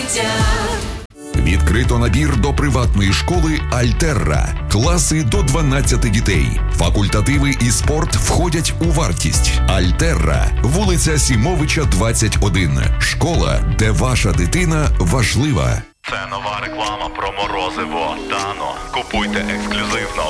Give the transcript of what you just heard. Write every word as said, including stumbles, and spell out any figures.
життя. Відкрито набір до приватної школи «Альтерра». Класи до дванадцяти дітей. Факультативи і спорт входять у вартість. «Альтерра», вулиця Сімовича, двадцять один. Школа, де ваша дитина важлива. Це нова реклама про морозиво Дано. Купуйте ексклюзивно